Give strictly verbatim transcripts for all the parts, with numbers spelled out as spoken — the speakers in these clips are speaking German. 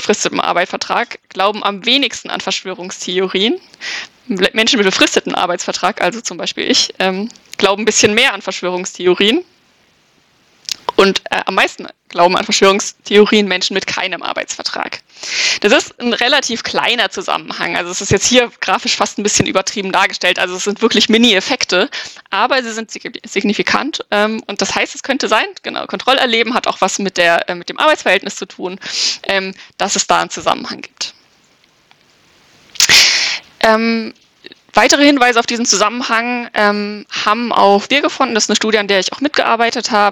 unbefristetem Arbeitsvertrag glauben am wenigsten an Verschwörungstheorien. Menschen mit befristetem Arbeitsvertrag, also zum Beispiel ich, ähm, glauben ein bisschen mehr an Verschwörungstheorien. Und äh, am meisten glauben an Verschwörungstheorien Menschen mit keinem Arbeitsvertrag. Das ist ein relativ kleiner Zusammenhang. Also es ist jetzt hier grafisch fast ein bisschen übertrieben dargestellt. Also es sind wirklich Mini-Effekte, aber sie sind signifikant. Ähm, und das heißt, es könnte sein, genau, Kontrollerleben hat auch was mit, der, äh, mit dem Arbeitsverhältnis zu tun, ähm, dass es da einen Zusammenhang gibt. Ähm, Weitere Hinweise auf diesen Zusammenhang ähm, haben auch wir gefunden. Das ist eine Studie, an der ich auch mitgearbeitet habe.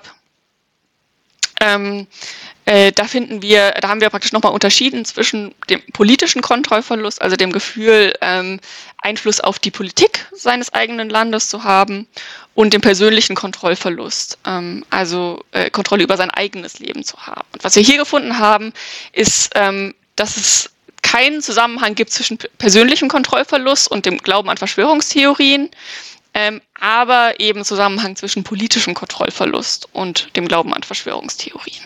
Ähm, äh, da finden wir, da haben wir praktisch nochmal unterschieden zwischen dem politischen Kontrollverlust, also dem Gefühl, ähm, Einfluss auf die Politik seines eigenen Landes zu haben, und dem persönlichen Kontrollverlust, ähm, also äh, Kontrolle über sein eigenes Leben zu haben. Und was wir hier gefunden haben, ist, ähm, dass es keinen Zusammenhang gibt zwischen persönlichem Kontrollverlust und dem Glauben an Verschwörungstheorien, Ähm, aber eben Zusammenhang zwischen politischem Kontrollverlust und dem Glauben an Verschwörungstheorien.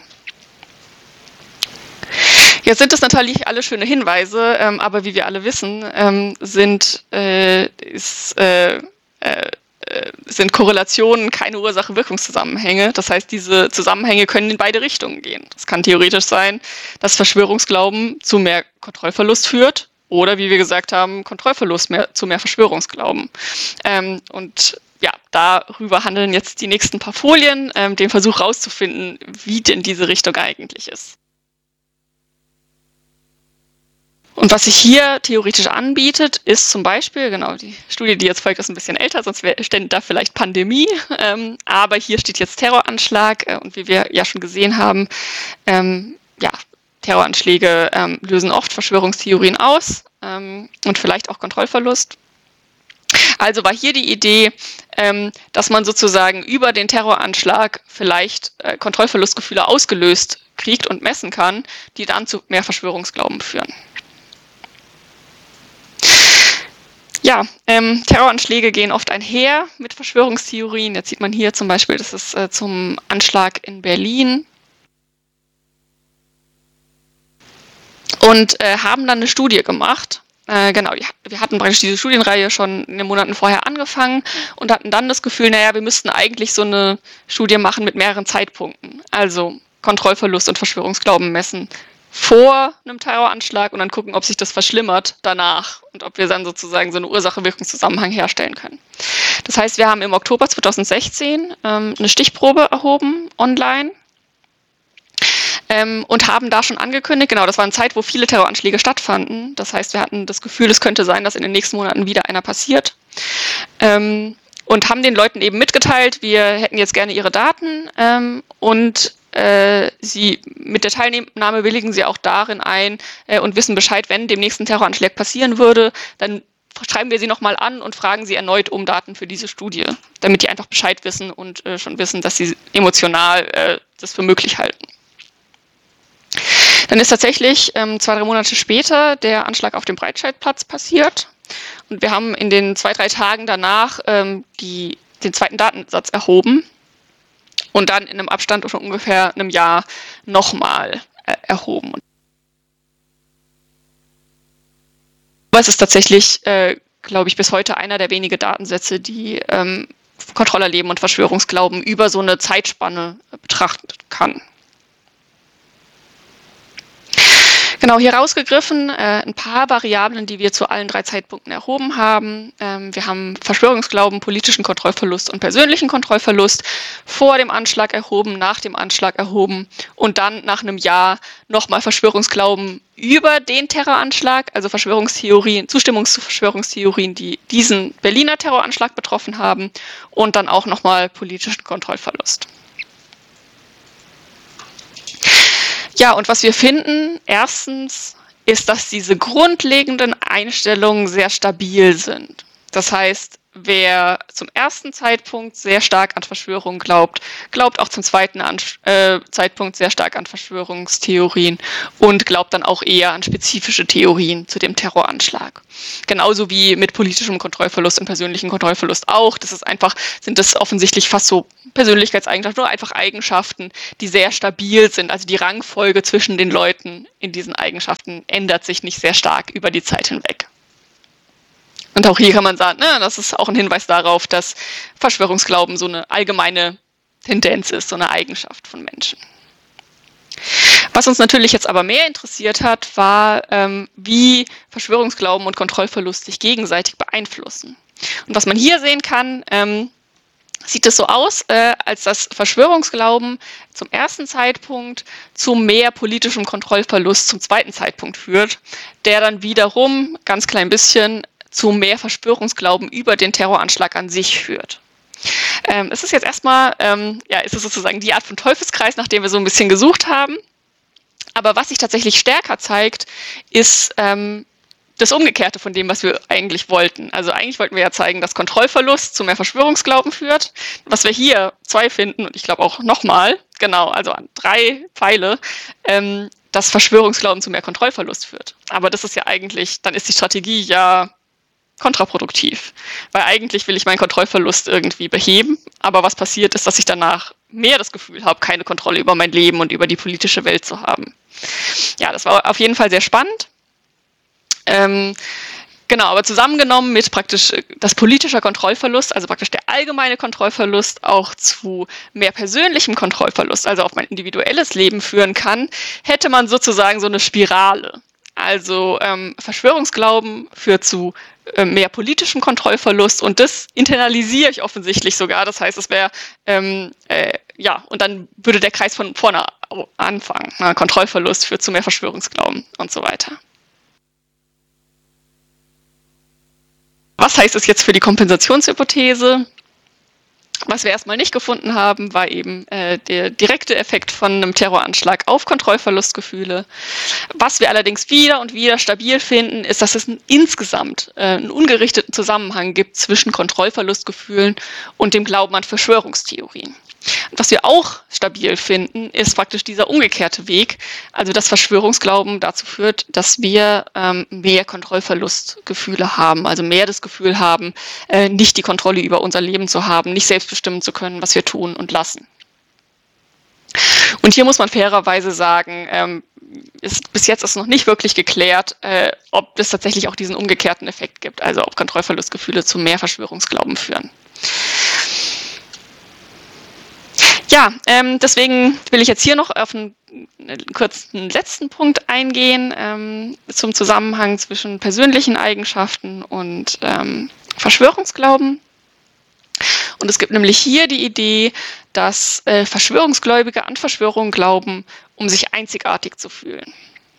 Jetzt sind das natürlich alle schöne Hinweise, ähm, aber wie wir alle wissen, ähm, sind, äh, ist, äh, äh, sind Korrelationen keine Ursache-Wirkungszusammenhänge. Das heißt, diese Zusammenhänge können in beide Richtungen gehen. Es kann theoretisch sein, dass Verschwörungsglauben zu mehr Kontrollverlust führt, oder, wie wir gesagt haben, Kontrollverlust mehr, zu mehr Verschwörungsglauben. Ähm, und ja, darüber handeln jetzt die nächsten paar Folien, ähm, den Versuch herauszufinden, wie denn diese Richtung eigentlich ist. Und was sich hier theoretisch anbietet, ist zum Beispiel, genau, die Studie, die jetzt folgt, ist ein bisschen älter, sonst stände da vielleicht Pandemie, ähm, aber hier steht jetzt Terroranschlag, äh, und wie wir ja schon gesehen haben, ähm, ja, Terroranschläge ähm, lösen oft Verschwörungstheorien aus ähm, und vielleicht auch Kontrollverlust. Also war hier die Idee, ähm, dass man sozusagen über den Terroranschlag vielleicht äh, Kontrollverlustgefühle ausgelöst kriegt und messen kann, die dann zu mehr Verschwörungsglauben führen. Ja, ähm, Terroranschläge gehen oft einher mit Verschwörungstheorien. Jetzt sieht man hier zum Beispiel, das ist äh, zum Anschlag in Berlin. Und äh, haben dann eine Studie gemacht. Äh, genau, wir hatten praktisch diese Studienreihe schon in den Monaten vorher angefangen und hatten dann das Gefühl, naja, wir müssten eigentlich so eine Studie machen mit mehreren Zeitpunkten. Also Kontrollverlust und Verschwörungsglauben messen vor einem Terroranschlag und dann gucken, ob sich das verschlimmert danach und ob wir dann sozusagen so eine Ursache-Wirkungszusammenhang herstellen können. Das heißt, wir haben im Oktober zweitausendsechzehn ähm, eine Stichprobe erhoben online. Ähm, und haben da schon angekündigt, genau, das war eine Zeit, wo viele Terroranschläge stattfanden. Das heißt, wir hatten das Gefühl, es könnte sein, dass in den nächsten Monaten wieder einer passiert. Ähm, und haben den Leuten eben mitgeteilt, wir hätten jetzt gerne ihre Daten ähm, und äh, sie mit der Teilnahme willigen sie auch darin ein äh, und wissen Bescheid, wenn dem nächsten Terroranschlag passieren würde, dann schreiben wir sie nochmal an und fragen sie erneut um Daten für diese Studie, damit die einfach Bescheid wissen und äh, schon wissen, dass sie emotional äh, das für möglich halten. Dann ist tatsächlich ähm, zwei, drei Monate später der Anschlag auf dem Breitscheidplatz passiert. Und wir haben in den zwei, drei Tagen danach ähm, die, den zweiten Datensatz erhoben und dann in einem Abstand von ungefähr einem Jahr nochmal äh, erhoben. Aber es ist tatsächlich, äh, glaube ich, bis heute einer der wenigen Datensätze, die ähm, Kontrollerleben und Verschwörungsglauben über so eine Zeitspanne äh, betrachten kann. Genau, hier rausgegriffen äh, ein paar Variablen, die wir zu allen drei Zeitpunkten erhoben haben. Ähm, wir haben Verschwörungsglauben, politischen Kontrollverlust und persönlichen Kontrollverlust vor dem Anschlag erhoben, nach dem Anschlag erhoben und dann nach einem Jahr nochmal Verschwörungsglauben über den Terroranschlag, also Verschwörungstheorien, Zustimmung zu Verschwörungstheorien, die diesen Berliner Terroranschlag betroffen haben und dann auch nochmal politischen Kontrollverlust. Ja, und was wir finden, erstens ist, dass diese grundlegenden Einstellungen sehr stabil sind. Das heißt, wer zum ersten Zeitpunkt sehr stark an Verschwörungen glaubt, glaubt auch zum zweiten an, äh, Zeitpunkt sehr stark an Verschwörungstheorien und glaubt dann auch eher an spezifische Theorien zu dem Terroranschlag. Genauso wie mit politischem Kontrollverlust und persönlichem Kontrollverlust auch. Das ist einfach, sind das offensichtlich fast so Persönlichkeitseigenschaften oder einfach Eigenschaften, die sehr stabil sind. Also die Rangfolge zwischen den Leuten in diesen Eigenschaften ändert sich nicht sehr stark über die Zeit hinweg. Und auch hier kann man sagen, ne, das ist auch ein Hinweis darauf, dass Verschwörungsglauben so eine allgemeine Tendenz ist, so eine Eigenschaft von Menschen. Was uns natürlich jetzt aber mehr interessiert hat, war, ähm, wie Verschwörungsglauben und Kontrollverlust sich gegenseitig beeinflussen. Und was man hier sehen kann, ähm, sieht es so aus, äh, als dass Verschwörungsglauben zum ersten Zeitpunkt zu mehr politischem Kontrollverlust zum zweiten Zeitpunkt führt, der dann wiederum ganz klein bisschen zu mehr Verschwörungsglauben über den Terroranschlag an sich führt. Ähm, es ist jetzt erstmal, ähm, ja, es ist sozusagen die Art von Teufelskreis, nach dem wir so ein bisschen gesucht haben. Aber was sich tatsächlich stärker zeigt, ist ähm, das Umgekehrte von dem, was wir eigentlich wollten. Also eigentlich wollten wir ja zeigen, dass Kontrollverlust zu mehr Verschwörungsglauben führt. Was wir hier zwei finden, und ich glaube auch nochmal, genau, also an drei Pfeile, ähm, dass Verschwörungsglauben zu mehr Kontrollverlust führt. Aber das ist ja eigentlich, dann ist die Strategie ja kontraproduktiv, weil eigentlich will ich meinen Kontrollverlust irgendwie beheben, aber was passiert ist, dass ich danach mehr das Gefühl habe, keine Kontrolle über mein Leben und über die politische Welt zu haben. Ja, das war auf jeden Fall sehr spannend. Ähm, genau, aber zusammengenommen mit praktisch das politische Kontrollverlust, also praktisch der allgemeine Kontrollverlust auch zu mehr persönlichem Kontrollverlust, also auf mein individuelles Leben führen kann, hätte man sozusagen so eine Spirale. Also ähm, Verschwörungsglauben führt zu äh, mehr politischem Kontrollverlust und das internalisiere ich offensichtlich sogar. Das heißt, es wäre, ähm, äh, ja, und dann würde der Kreis von vorne anfangen. Na, Kontrollverlust führt zu mehr Verschwörungsglauben und so weiter. Was heißt es jetzt für die Kompensationshypothese? Was wir erstmal nicht gefunden haben, war eben äh, der direkte Effekt von einem Terroranschlag auf Kontrollverlustgefühle. Was wir allerdings wieder und wieder stabil finden, ist, dass es ein, insgesamt äh, einen ungerichteten Zusammenhang gibt zwischen Kontrollverlustgefühlen und dem Glauben an Verschwörungstheorien. Und was wir auch stabil finden, ist praktisch dieser umgekehrte Weg, also dass Verschwörungsglauben dazu führt, dass wir ähm, mehr Kontrollverlustgefühle haben, also mehr das Gefühl haben, äh, nicht die Kontrolle über unser Leben zu haben, nicht selbst bestimmen zu können, was wir tun und lassen. Und hier muss man fairerweise sagen, ähm, ist, bis jetzt ist noch nicht wirklich geklärt, äh, ob es tatsächlich auch diesen umgekehrten Effekt gibt, also ob Kontrollverlustgefühle zu mehr Verschwörungsglauben führen. Ja, ähm, deswegen will ich jetzt hier noch auf einen, einen kurzen letzten Punkt eingehen, ähm, zum Zusammenhang zwischen persönlichen Eigenschaften und ähm, Verschwörungsglauben. Und es gibt nämlich hier die Idee, dass äh, Verschwörungsgläubige an Verschwörungen glauben, um sich einzigartig zu fühlen.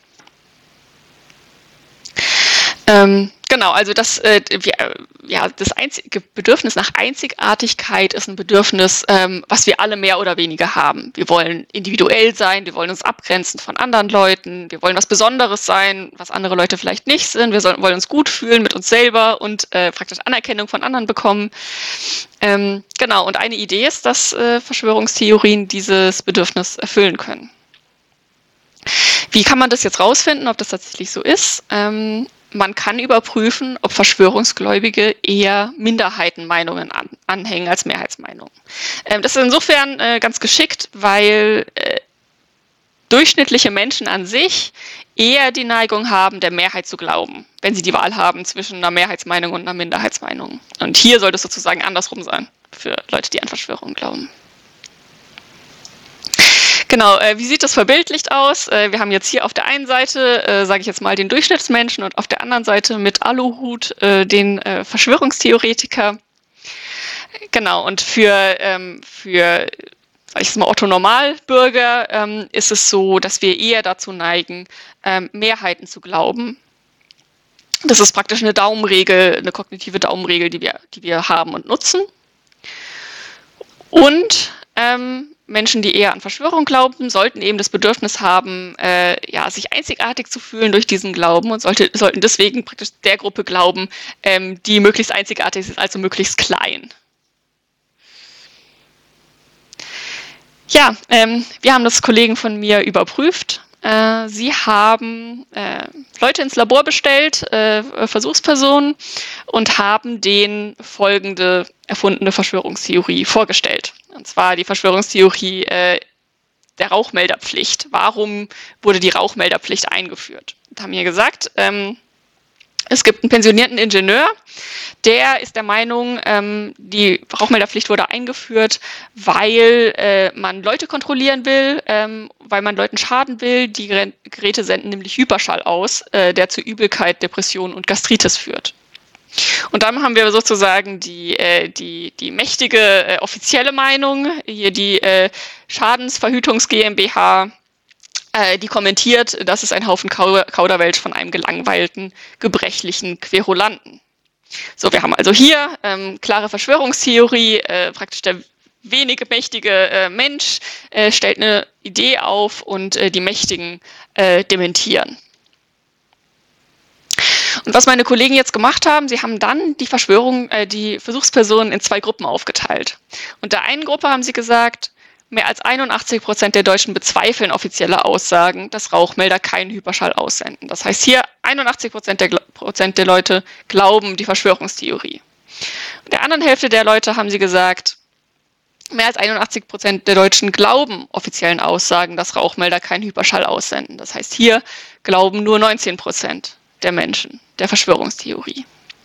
Ähm, genau, also das, äh, wir, ja, das einzige Bedürfnis nach Einzigartigkeit ist ein Bedürfnis, ähm, was wir alle mehr oder weniger haben. Wir wollen individuell sein, wir wollen uns abgrenzen von anderen Leuten, wir wollen was Besonderes sein, was andere Leute vielleicht nicht sind, wir sollen, wollen uns gut fühlen mit uns selber und äh, praktisch Anerkennung von anderen bekommen. Ähm, genau, und eine Idee ist, dass äh, Verschwörungstheorien dieses Bedürfnis erfüllen können. Wie kann man das jetzt rausfinden, ob das tatsächlich so ist? Ähm, Man kann überprüfen, ob Verschwörungsgläubige eher Minderheitenmeinungen an, anhängen als Mehrheitsmeinungen. Ähm, das ist insofern äh, ganz geschickt, weil äh, durchschnittliche Menschen an sich eher die Neigung haben, der Mehrheit zu glauben, wenn sie die Wahl haben zwischen einer Mehrheitsmeinung und einer Minderheitsmeinung. Und hier sollte es sozusagen andersrum sein für Leute, die an Verschwörungen glauben. Genau, äh, wie sieht das verbildlicht aus? Äh, wir haben jetzt hier auf der einen Seite, äh, sage ich jetzt mal, den Durchschnittsmenschen und auf der anderen Seite mit Aluhut äh, den äh, Verschwörungstheoretiker. Genau, und für, ähm, für sag ich jetzt mal, Otto-Normalbürger ähm, ist es so, dass wir eher dazu neigen, ähm, Mehrheiten zu glauben. Das ist praktisch eine Daumenregel, eine kognitive Daumenregel, die wir, die wir haben und nutzen. Und ähm, Menschen, die eher an Verschwörung glauben, sollten eben das Bedürfnis haben, äh, ja, sich einzigartig zu fühlen durch diesen Glauben und sollte, sollten deswegen praktisch der Gruppe glauben, ähm, die möglichst einzigartig ist, also möglichst klein. Ja, ähm, wir haben das Kollegen von mir überprüft. Äh, sie haben äh, Leute ins Labor bestellt, äh, Versuchspersonen, und haben denen folgende erfundene Verschwörungstheorie vorgestellt. Und zwar die Verschwörungstheorie äh, der Rauchmelderpflicht. Warum wurde die Rauchmelderpflicht eingeführt? Und haben mir gesagt, ähm, es gibt einen pensionierten Ingenieur, der ist der Meinung, ähm, die Rauchmelderpflicht wurde eingeführt, weil äh, man Leute kontrollieren will, ähm, weil man Leuten schaden will. Die Geräte senden nämlich Hyperschall aus, äh, der zu Übelkeit, Depression und Gastritis führt. Und dann haben wir sozusagen die, äh, die, die mächtige äh, offizielle Meinung, hier die äh, Schadensverhütungs GmbH, äh, die kommentiert, das ist ein Haufen Kau Kauderwelsch von einem gelangweilten, gebrechlichen Querulanten. So, wir haben also hier ähm, klare Verschwörungstheorie, äh, praktisch der wenig mächtige äh, Mensch äh, stellt eine Idee auf und äh, die Mächtigen äh, dementieren. Und was meine Kollegen jetzt gemacht haben, sie haben dann die Verschwörung, äh, die Versuchspersonen in zwei Gruppen aufgeteilt. Und der einen Gruppe haben sie gesagt, mehr als einundachtzig Prozent der Deutschen bezweifeln offizielle Aussagen, dass Rauchmelder keinen Hyperschall aussenden. Das heißt, hier einundachtzig Prozent der, Prozent der Leute glauben die Verschwörungstheorie. Der anderen Hälfte der Leute haben sie gesagt, mehr als einundachtzig Prozent der Deutschen glauben offiziellen Aussagen, dass Rauchmelder keinen Hyperschall aussenden. Das heißt, hier glauben nur neunzehn Prozent der Menschen der Verschwörungstheorie.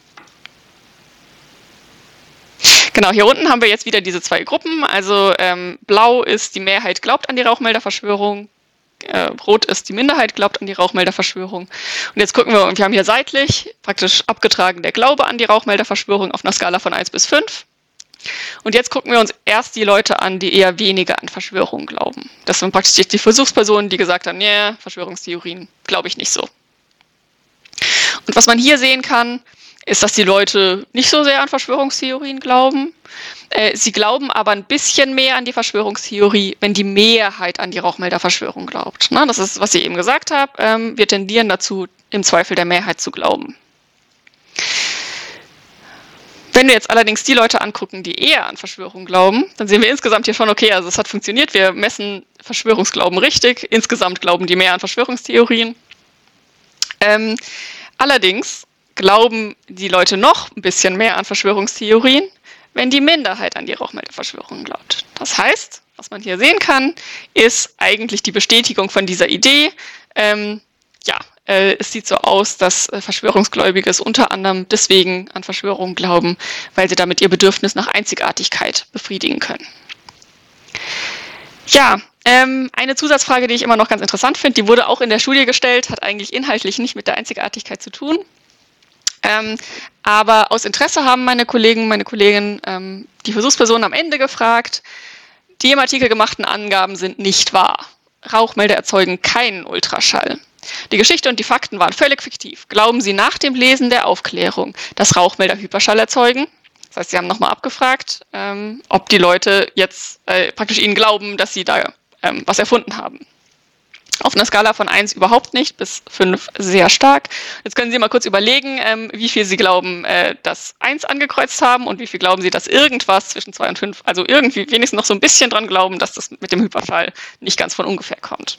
Genau, hier unten haben wir jetzt wieder diese zwei Gruppen. Also ähm, blau ist, die Mehrheit glaubt an die Rauchmelderverschwörung, äh, rot ist, die Minderheit glaubt an die Rauchmelderverschwörung. Und jetzt gucken wir, und wir haben hier seitlich praktisch abgetragen der Glaube an die Rauchmelderverschwörung auf einer Skala von eins bis fünf. Und jetzt gucken wir uns erst die Leute an, die eher weniger an Verschwörungen glauben. Das sind praktisch die Versuchspersonen, die gesagt haben, nee, Verschwörungstheorien glaube ich nicht so. Und was man hier sehen kann, ist, dass die Leute nicht so sehr an Verschwörungstheorien glauben. Äh, sie glauben aber ein bisschen mehr an die Verschwörungstheorie, wenn die Mehrheit an die Rauchmelderverschwörung glaubt. Ne? Das ist, was ich eben gesagt habe. Ähm, wir tendieren dazu, im Zweifel der Mehrheit zu glauben. Wenn wir jetzt allerdings die Leute angucken, die eher an Verschwörung glauben, dann sehen wir insgesamt hier schon, okay, also es hat funktioniert. Wir messen Verschwörungsglauben richtig. Insgesamt glauben die mehr an Verschwörungstheorien. Ähm, allerdings glauben die Leute noch ein bisschen mehr an Verschwörungstheorien, wenn die Minderheit an die Rauchmelderverschwörung glaubt. Das heißt, was man hier sehen kann, ist eigentlich die Bestätigung von dieser Idee. Ähm, ja, äh, es sieht so aus, dass äh, Verschwörungsgläubige es unter anderem deswegen an Verschwörungen glauben, weil sie damit ihr Bedürfnis nach Einzigartigkeit befriedigen können. Ja, ähm, eine Zusatzfrage, die ich immer noch ganz interessant finde, die wurde auch in der Studie gestellt, hat eigentlich inhaltlich nicht mit der Einzigartigkeit zu tun. Ähm, aber aus Interesse haben meine Kollegen, meine Kolleginnen ähm, die Versuchspersonen am Ende gefragt, die im Artikel gemachten Angaben sind nicht wahr. Rauchmelder erzeugen keinen Ultraschall. Die Geschichte und die Fakten waren völlig fiktiv. Glauben Sie nach dem Lesen der Aufklärung, dass Rauchmelder Hyperschall erzeugen? Das heißt, Sie haben nochmal abgefragt, ähm, ob die Leute jetzt äh, praktisch Ihnen glauben, dass Sie da ähm, was erfunden haben. Auf einer Skala von eins überhaupt nicht, bis fünf sehr stark. Jetzt können Sie mal kurz überlegen, ähm, wie viel Sie glauben, äh, dass eins angekreuzt haben und wie viel glauben Sie, dass irgendwas zwischen zwei und fünf, also irgendwie wenigstens noch so ein bisschen dran glauben, dass das mit dem Hyperschall nicht ganz von ungefähr kommt.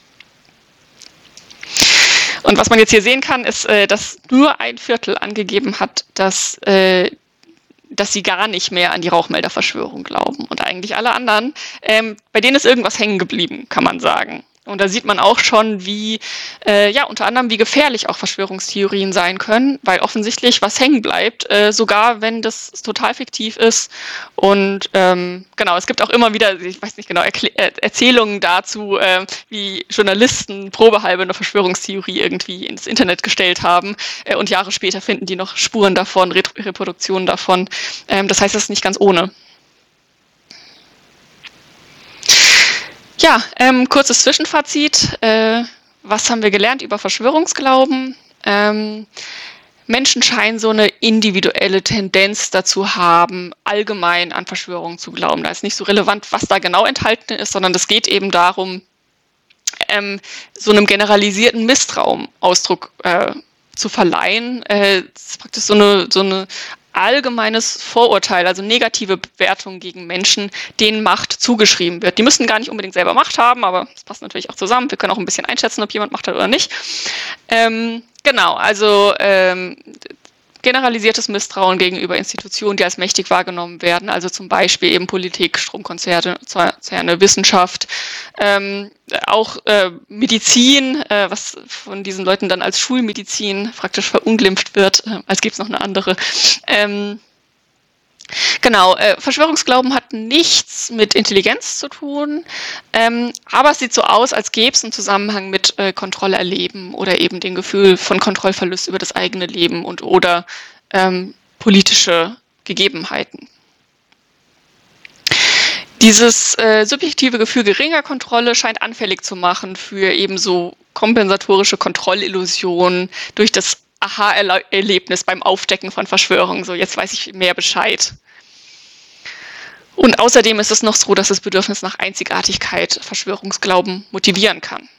Und was man jetzt hier sehen kann, ist, äh, dass nur ein Viertel angegeben hat, dass, äh, dass sie gar nicht mehr an die Rauchmelderverschwörung glauben. Und eigentlich alle anderen, ähm, bei denen ist irgendwas hängen geblieben, kann man sagen. Und da sieht man auch schon, wie, äh, ja, unter anderem, wie gefährlich auch Verschwörungstheorien sein können, weil offensichtlich was hängen bleibt, äh, sogar wenn das total fiktiv ist. Und ähm, genau, es gibt auch immer wieder, ich weiß nicht genau, Erklä- äh, Erzählungen dazu, äh, wie Journalisten probehalbe eine Verschwörungstheorie irgendwie ins Internet gestellt haben äh, und Jahre später finden die noch Spuren davon, Re- Reproduktionen davon. Ähm, das heißt, das ist nicht ganz ohne. Ja, ähm, kurzes Zwischenfazit. Äh, was haben wir gelernt über Verschwörungsglauben? Ähm, Menschen scheinen so eine individuelle Tendenz dazu haben, allgemein an Verschwörungen zu glauben. Da ist nicht so relevant, was da genau enthalten ist, sondern es geht eben darum, ähm, so einem generalisierten Misstrauen Ausdruck äh, zu verleihen. Äh, das ist praktisch so eine, so eine allgemeines Vorurteil, also negative Bewertung gegen Menschen, denen Macht zugeschrieben wird. Die müssen gar nicht unbedingt selber Macht haben, aber das passt natürlich auch zusammen. Wir können auch ein bisschen einschätzen, ob jemand Macht hat oder nicht. Ähm, genau, also ähm, generalisiertes Misstrauen gegenüber Institutionen, die als mächtig wahrgenommen werden, also zum Beispiel eben Politik, Stromkonzerne, Konzerne, Wissenschaft, ähm, auch äh, Medizin, äh, was von diesen Leuten dann als Schulmedizin praktisch verunglimpft wird, äh, als gäbe es noch eine andere. Ähm, Genau, äh, Verschwörungsglauben hat nichts mit Intelligenz zu tun, ähm, aber es sieht so aus, als gäbe es einen Zusammenhang mit äh, Kontrolle erleben oder eben dem Gefühl von Kontrollverlust über das eigene Leben und oder ähm, politische Gegebenheiten. Dieses äh, subjektive Gefühl geringer Kontrolle scheint anfällig zu machen für eben so kompensatorische Kontrollillusionen durch das Aha-Erlebnis beim Aufdecken von Verschwörungen. So, jetzt weiß ich mehr Bescheid. Und außerdem ist es noch so, dass das Bedürfnis nach Einzigartigkeit Verschwörungsglauben motivieren kann.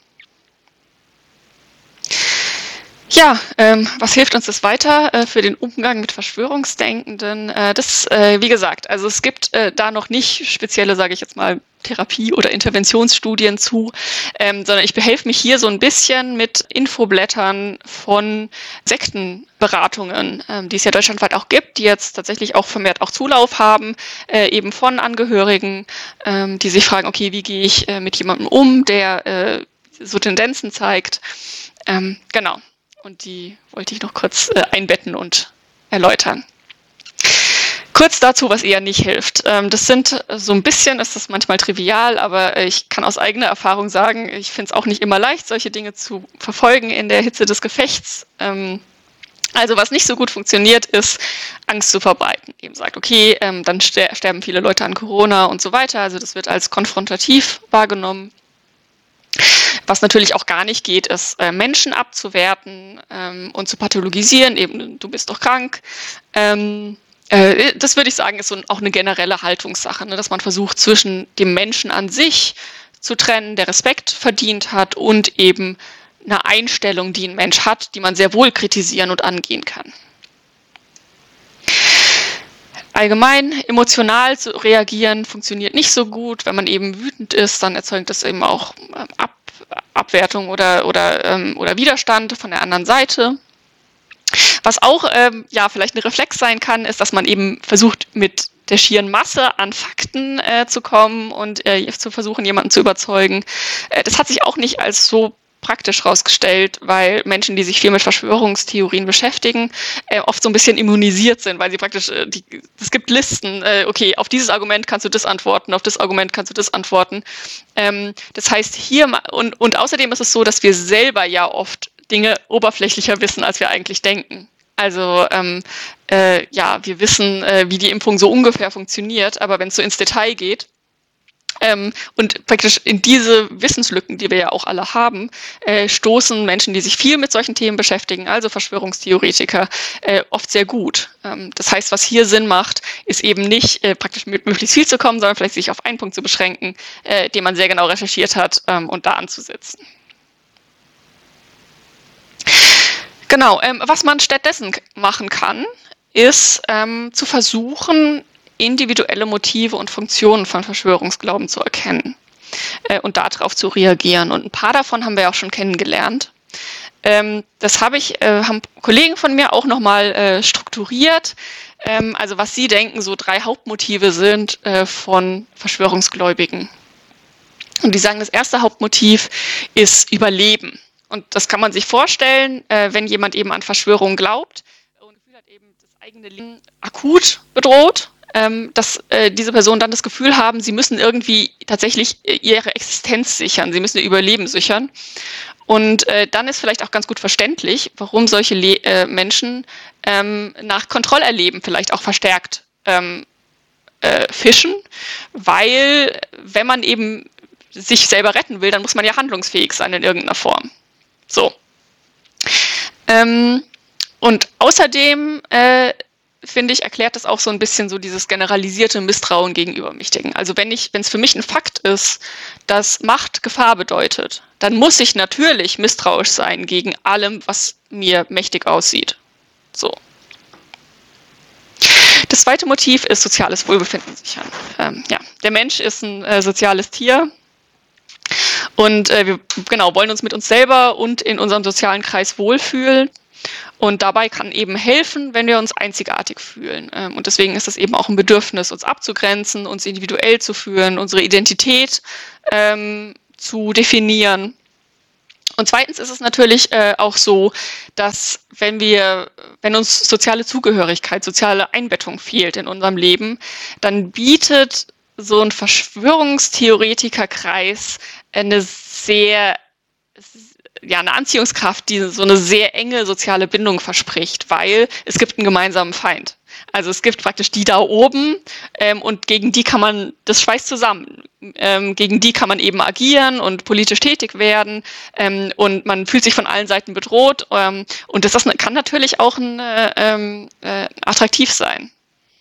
Ja, ähm, was hilft uns das weiter äh, für den Umgang mit Verschwörungsdenkenden? Äh, das, äh, wie gesagt, also es gibt äh, da noch nicht spezielle, sage ich jetzt mal, Therapie- oder Interventionsstudien zu, ähm, sondern ich behelfe mich hier so ein bisschen mit Infoblättern von Sektenberatungen, ähm, die es ja deutschlandweit auch gibt, die jetzt tatsächlich auch vermehrt auch Zulauf haben, äh, eben von Angehörigen, ähm, die sich fragen, okay, wie gehe ich äh, mit jemandem um, der äh, so Tendenzen zeigt. Ähm, genau. Und die wollte ich noch kurz äh, einbetten und erläutern. Kurz dazu, was eher nicht hilft. Ähm, das sind so ein bisschen, ist das manchmal trivial, aber ich kann aus eigener Erfahrung sagen, ich finde es auch nicht immer leicht, solche Dinge zu verfolgen in der Hitze des Gefechts. Ähm, also was nicht so gut funktioniert, ist Angst zu verbreiten. Eben sagt, okay, ähm, dann ster- sterben viele Leute an Corona und so weiter. Also das wird als konfrontativ wahrgenommen. Was natürlich auch gar nicht geht, ist äh, Menschen abzuwerten ähm, und zu pathologisieren, eben du bist doch krank. Ähm, äh, das würde ich sagen, ist so ein, auch eine generelle Haltungssache, ne, dass man versucht, zwischen dem Menschen an sich zu trennen, der Respekt verdient hat, und eben eine Einstellung, die ein Mensch hat, die man sehr wohl kritisieren und angehen kann. Allgemein emotional zu reagieren funktioniert nicht so gut. Wenn man eben wütend ist, dann erzeugt das eben auch Ab Abwertung oder, oder, ähm, oder Widerstand von der anderen Seite. Was auch ähm, ja, vielleicht ein Reflex sein kann, ist, dass man eben versucht, mit der schieren Masse an Fakten äh, zu kommen und äh, zu versuchen, jemanden zu überzeugen. Äh, das hat sich auch nicht als so praktisch herausgestellt, weil Menschen, die sich viel mit Verschwörungstheorien beschäftigen, äh, oft so ein bisschen immunisiert sind, weil sie praktisch, äh, die, es gibt Listen, äh, okay, auf dieses Argument kannst du das antworten, auf das Argument kannst du das antworten. Ähm, das heißt hier, und, und außerdem ist es so, dass wir selber ja oft Dinge oberflächlicher wissen, als wir eigentlich denken. Also ähm, äh, ja, wir wissen, äh, wie die Impfung so ungefähr funktioniert, aber wenn es so ins Detail geht, Ähm, und praktisch in diese Wissenslücken, die wir ja auch alle haben, äh, stoßen Menschen, die sich viel mit solchen Themen beschäftigen, also Verschwörungstheoretiker, äh, oft sehr gut. Ähm, das heißt, was hier Sinn macht, ist eben nicht äh, praktisch mit möglichst viel zu kommen, sondern vielleicht sich auf einen Punkt zu beschränken, äh, den man sehr genau recherchiert hat, ähm, und da anzusetzen. Genau, ähm, was man stattdessen machen kann, ist ähm, zu versuchen, individuelle Motive und Funktionen von Verschwörungsglauben zu erkennen äh, und darauf zu reagieren. Und ein paar davon haben wir ja auch schon kennengelernt. Ähm, das habe ich, äh, haben Kollegen von mir auch nochmal äh, strukturiert. Ähm, also was sie denken, so drei Hauptmotive sind äh, von Verschwörungsgläubigen. Und die sagen, das erste Hauptmotiv ist Überleben. Und das kann man sich vorstellen, äh, wenn jemand eben an Verschwörungen glaubt und das Gefühl hat, eben das eigene Leben akut bedroht, ähm, dass äh, diese Personen dann das Gefühl haben, sie müssen irgendwie tatsächlich ihre Existenz sichern, sie müssen ihr Überleben sichern. Und äh, dann ist vielleicht auch ganz gut verständlich, warum solche Le- äh, Menschen ähm, nach Kontrollerleben vielleicht auch verstärkt ähm, äh, fischen, weil wenn man eben sich selber retten will, dann muss man ja handlungsfähig sein in irgendeiner Form. So. Ähm, Und außerdem, äh, finde ich, erklärt das auch so ein bisschen so dieses generalisierte Misstrauen gegenüber Mächtigen. Also wenn ich, wenn es für mich ein Fakt ist, dass Macht Gefahr bedeutet, dann muss ich natürlich misstrauisch sein gegen allem, was mir mächtig aussieht. So. Das zweite Motiv ist soziales Wohlbefinden sichern. Ähm, ja, der Mensch ist ein äh, soziales Tier und äh, wir genau, wollen uns mit uns selber und in unserem sozialen Kreis wohlfühlen. Und dabei kann eben helfen, wenn wir uns einzigartig fühlen. Ähm, und deswegen ist es eben auch ein Bedürfnis, uns abzugrenzen, uns individuell zu fühlen, unsere Identität ähm, zu definieren. Und zweitens ist es natürlich äh, auch so, dass wenn wir, wenn uns soziale Zugehörigkeit, soziale Einbettung fehlt in unserem Leben, dann bietet so ein Verschwörungstheoretikerkreis eine sehr, ja, eine Anziehungskraft, die so eine sehr enge soziale Bindung verspricht, weil es gibt einen gemeinsamen Feind. Also es gibt praktisch die da oben ähm, und gegen die kann man, das schweißt zusammen, ähm, gegen die kann man eben agieren und politisch tätig werden ähm, und man fühlt sich von allen Seiten bedroht ähm, und das, das kann natürlich auch ein, äh, äh, attraktiv sein.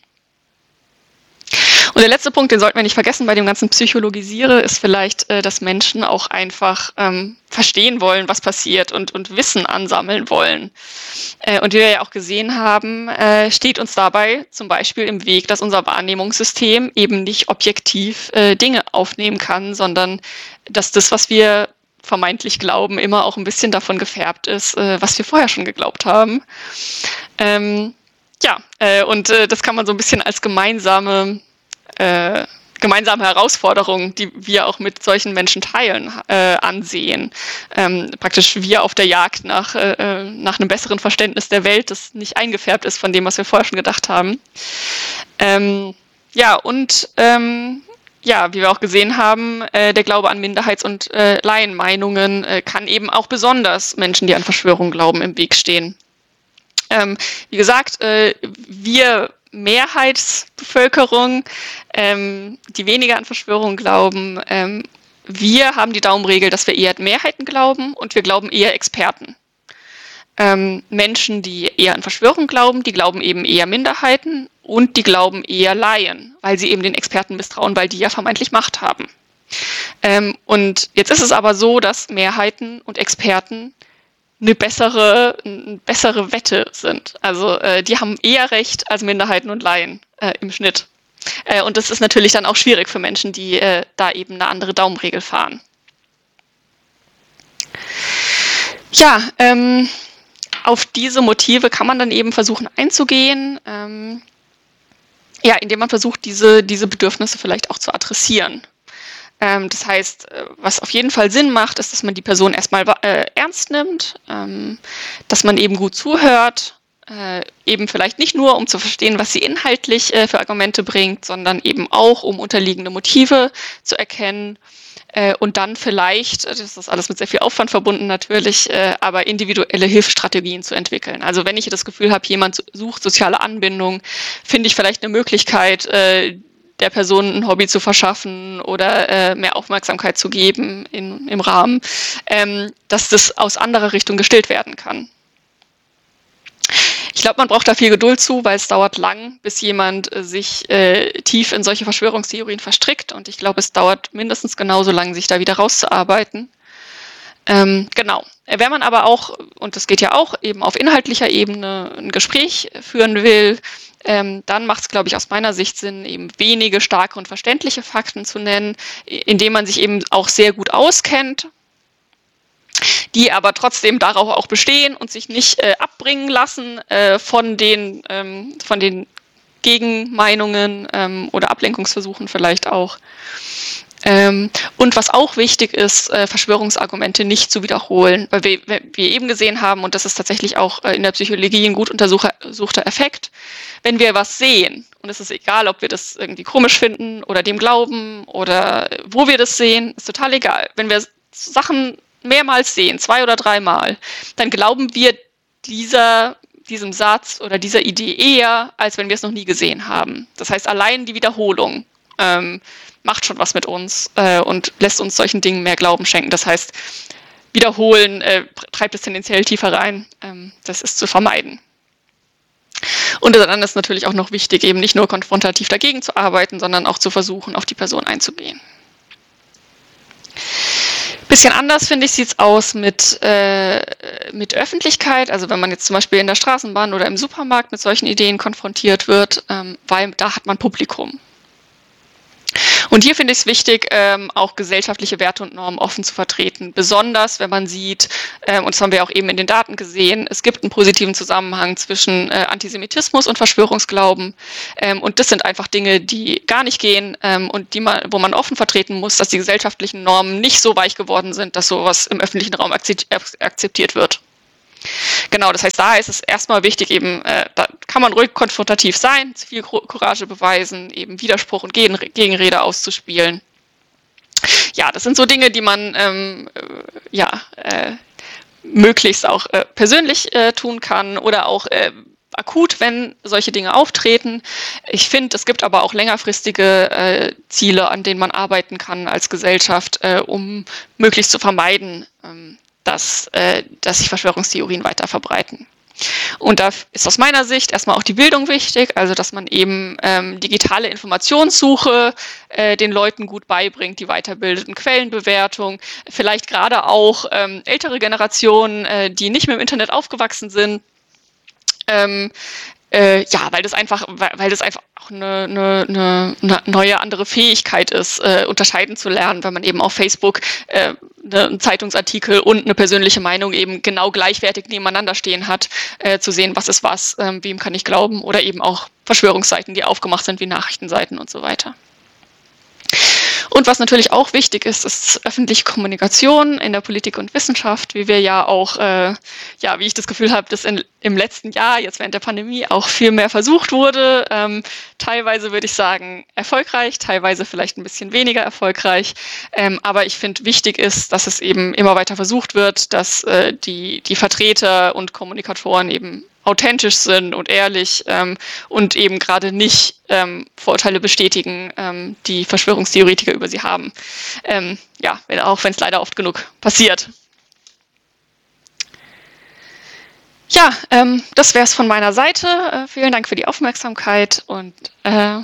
Und der letzte Punkt, den sollten wir nicht vergessen bei dem ganzen Psychologisiere, ist vielleicht, äh, dass Menschen auch einfach ähm, verstehen wollen, was passiert und, und Wissen ansammeln wollen. Äh, und wie wir ja auch gesehen haben, äh, steht uns dabei zum Beispiel im Weg, dass unser Wahrnehmungssystem eben nicht objektiv äh, Dinge aufnehmen kann, sondern dass das, was wir vermeintlich glauben, immer auch ein bisschen davon gefärbt ist, äh, was wir vorher schon geglaubt haben. Ähm, ja, äh, und äh, das kann man so ein bisschen als gemeinsame Äh, gemeinsame Herausforderungen, die wir auch mit solchen Menschen teilen, äh, ansehen. Ähm, praktisch wir auf der Jagd nach, äh, nach einem besseren Verständnis der Welt, das nicht eingefärbt ist von dem, was wir vorher schon gedacht haben. Ähm, ja, und ähm, ja, wie wir auch gesehen haben, äh, der Glaube an Minderheits- und äh, Laienmeinungen äh, kann eben auch besonders Menschen, die an Verschwörungen glauben, im Weg stehen. Ähm, wie gesagt, äh, wir Mehrheitsbevölkerung, ähm, die weniger an Verschwörungen glauben, ähm, wir haben die Daumenregel, dass wir eher Mehrheiten glauben und wir glauben eher Experten. Ähm, Menschen, die eher an Verschwörungen glauben, die glauben eben eher Minderheiten und die glauben eher Laien, weil sie eben den Experten misstrauen, weil die ja vermeintlich Macht haben. Ähm, und jetzt ist es aber so, dass Mehrheiten und Experten eine bessere, eine bessere Wette sind. Also äh, die haben eher recht als Minderheiten und Laien äh, im Schnitt. Äh, und das ist natürlich dann auch schwierig für Menschen, die äh, da eben eine andere Daumenregel fahren. Ja, ähm, auf diese Motive kann man dann eben versuchen einzugehen, ähm, ja, indem man versucht, diese, diese Bedürfnisse vielleicht auch zu adressieren. Ähm, das heißt, was auf jeden Fall Sinn macht, ist, dass man die Person erstmal äh, ernst nimmt, ähm, dass man eben gut zuhört, äh, eben vielleicht nicht nur, um zu verstehen, was sie inhaltlich äh, für Argumente bringt, sondern eben auch, um unterliegende Motive zu erkennen äh, und dann vielleicht, das ist alles mit sehr viel Aufwand verbunden natürlich, äh, aber individuelle Hilfsstrategien zu entwickeln. Also wenn ich das Gefühl habe, jemand sucht soziale Anbindung, finde ich vielleicht eine Möglichkeit, äh, der Person ein Hobby zu verschaffen oder äh, mehr Aufmerksamkeit zu geben in, im Rahmen, ähm, dass das aus anderer Richtung gestillt werden kann. Ich glaube, man braucht da viel Geduld zu, weil es dauert lang, bis jemand äh, sich äh, tief in solche Verschwörungstheorien verstrickt und ich glaube, es dauert mindestens genauso lang, sich da wieder rauszuarbeiten. Ähm, genau. Wenn man aber auch, und das geht ja auch, eben auf inhaltlicher Ebene ein Gespräch führen will, ähm, dann macht es, glaube ich, aus meiner Sicht Sinn, eben wenige starke und verständliche Fakten zu nennen, indem man sich eben auch sehr gut auskennt, die aber trotzdem darauf auch bestehen und sich nicht äh, abbringen lassen äh, von den, ähm, von den Gegenmeinungen ähm, oder Ablenkungsversuchen vielleicht auch. Ähm, und was auch wichtig ist, äh, Verschwörungsargumente nicht zu wiederholen, weil wir, wir eben gesehen haben, und das ist tatsächlich auch äh, in der Psychologie ein gut untersuchter Effekt, wenn wir was sehen, und es ist egal, ob wir das irgendwie komisch finden oder dem glauben oder wo wir das sehen, ist total egal. Wenn wir Sachen mehrmals sehen, zwei oder dreimal, dann glauben wir dieser, diesem Satz oder dieser Idee eher, als wenn wir es noch nie gesehen haben. Das heißt, allein die Wiederholung ähm, macht schon was mit uns äh, und lässt uns solchen Dingen mehr Glauben schenken. Das heißt, wiederholen äh, treibt es tendenziell tiefer rein. Ähm, das ist zu vermeiden. Und dann ist natürlich auch noch wichtig, eben nicht nur konfrontativ dagegen zu arbeiten, sondern auch zu versuchen, auf die Person einzugehen. Bisschen anders, finde ich, sieht es aus mit, äh, mit Öffentlichkeit. Also wenn man jetzt zum Beispiel in der Straßenbahn oder im Supermarkt mit solchen Ideen konfrontiert wird, ähm, weil da hat man Publikum. Und hier finde ich es wichtig, ähm, auch gesellschaftliche Werte und Normen offen zu vertreten. Besonders, wenn man sieht, ähm, und das haben wir auch eben in den Daten gesehen, es gibt einen positiven Zusammenhang zwischen äh, Antisemitismus und Verschwörungsglauben. Ähm, und das sind einfach Dinge, die gar nicht gehen ähm, und die man, wo man offen vertreten muss, dass die gesellschaftlichen Normen nicht so weich geworden sind, dass sowas im öffentlichen Raum akzeptiert wird. Genau, das heißt, da ist es erstmal wichtig, eben, äh, da kann man ruhig konfrontativ sein, viel Courage beweisen, eben Widerspruch und Gegen Gegenrede auszuspielen. Ja, das sind so Dinge, die man ähm, äh, ja, äh, möglichst auch äh, persönlich äh, tun kann oder auch äh, akut, wenn solche Dinge auftreten. Ich finde, es gibt aber auch längerfristige äh, Ziele, an denen man arbeiten kann als Gesellschaft, äh, um möglichst zu vermeiden, ähm, Dass, äh, dass sich Verschwörungstheorien weiter verbreiten. Und da ist aus meiner Sicht erstmal auch die Bildung wichtig, also dass man eben ähm, digitale Informationssuche äh, den Leuten gut beibringt, die weiterbildet, und Quellenbewertung, vielleicht gerade auch ähm, ältere Generationen, äh, die nicht mehr im Internet aufgewachsen sind, ähm, Äh, ja, weil das einfach, weil, weil das einfach auch eine, eine, eine neue, andere Fähigkeit ist, äh, unterscheiden zu lernen, wenn man eben auf Facebook äh, einen Zeitungsartikel und eine persönliche Meinung eben genau gleichwertig nebeneinander stehen hat, äh, zu sehen, was ist was, äh, wem kann ich glauben, oder eben auch Verschwörungsseiten, die aufgemacht sind wie Nachrichtenseiten und so weiter. Und was natürlich auch wichtig ist, ist öffentliche Kommunikation in der Politik und Wissenschaft, wie wir ja auch, äh, ja, wie ich das Gefühl habe, dass in, im letzten Jahr, jetzt während der Pandemie, auch viel mehr versucht wurde. Ähm, teilweise würde ich sagen erfolgreich, teilweise vielleicht ein bisschen weniger erfolgreich. Ähm, aber ich finde, wichtig ist, dass es eben immer weiter versucht wird, dass äh, die, die Vertreter und Kommunikatoren eben authentisch sind und ehrlich ähm, und eben gerade nicht ähm, Vorurteile bestätigen, ähm, die Verschwörungstheoretiker über sie haben. Ähm, ja, auch wenn es leider oft genug passiert. Ja, ähm, das wäre es von meiner Seite. Äh, vielen Dank für die Aufmerksamkeit und äh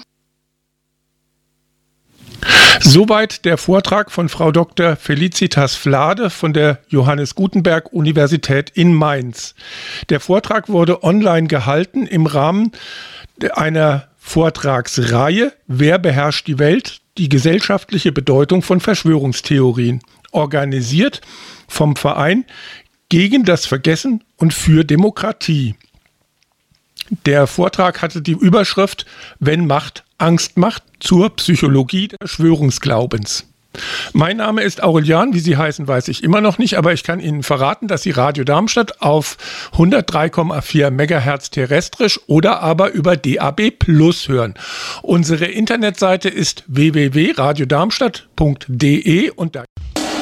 Soweit der Vortrag von Frau Doktor Felicitas Flade von der Johannes Gutenberg Universität in Mainz. Der Vortrag wurde online gehalten im Rahmen einer Vortragsreihe Wer beherrscht die Welt? Die gesellschaftliche Bedeutung von Verschwörungstheorien, organisiert vom Verein gegen das Vergessen und für Demokratie. Der Vortrag hatte die Überschrift Wenn Macht Angst macht, zur Psychologie des Verschwörungsglaubens. Mein Name ist Aurelian, wie Sie heißen, weiß ich immer noch nicht, aber ich kann Ihnen verraten, dass Sie Radio Darmstadt auf hundertdrei Komma vier Megahertz terrestrisch oder aber über D A B Plus hören. Unsere Internetseite ist w w w punkt radio darmstadt punkt d e und da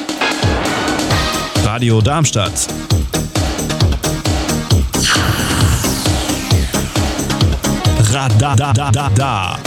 Radio Darmstadt. Radadadada.